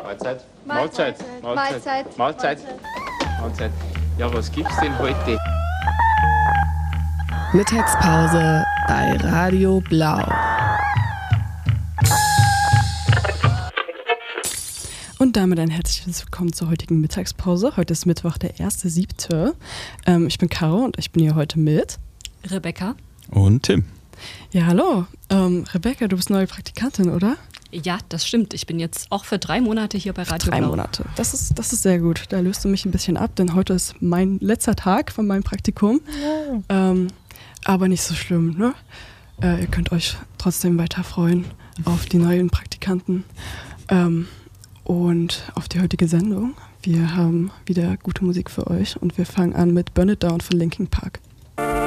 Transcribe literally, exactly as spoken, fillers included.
Mahlzeit. Mahlzeit. Mahlzeit. Mahlzeit. Mahlzeit. Ja, was gibt's denn heute? Mittagspause bei Radio Blau. Und damit ein herzliches Willkommen zur heutigen Mittagspause. Heute ist Mittwoch, der erste siebte Ähm, ich bin Caro und ich bin hier heute mit Rebecca. Und Tim. Ja, hallo. Ähm, Rebecca, du bist neue Praktikantin, oder? Ja, das stimmt. Ich bin jetzt auch für drei Monate hier bei Radio Drei Blau. Monate. Das ist, das ist sehr gut. Da löst du mich ein bisschen ab, denn heute ist mein letzter Tag von meinem Praktikum. Ja. Ähm, aber nicht so schlimm, ne? Äh, ihr könnt euch trotzdem weiter freuen auf die neuen Praktikanten ähm, und auf die heutige Sendung. Wir haben wieder gute Musik für euch und wir fangen an mit Burn It Down von Linkin Park.